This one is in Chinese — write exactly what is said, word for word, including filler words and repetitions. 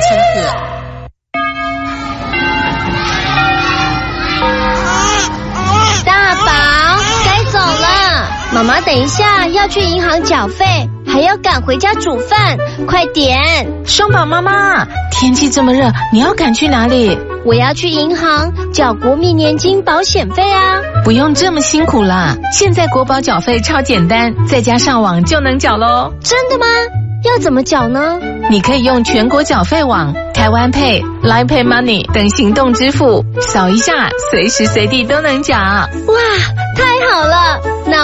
身子。 大宝，该走了。妈妈等一下要去银行缴费，还要赶回家煮饭，快点。 双宝妈妈，天气这么热，你要赶去哪里？ 我要去银行缴国民年金保险费啊。 不用这么辛苦啦，现在国保缴费超简单，在家上网就能缴咯。 真的吗？要怎么缴呢？ 你可以用全国缴费网、台湾 Pay、Line Pay Money 等行动支付，扫一下，随时随地都能缴。 哇，太好了！那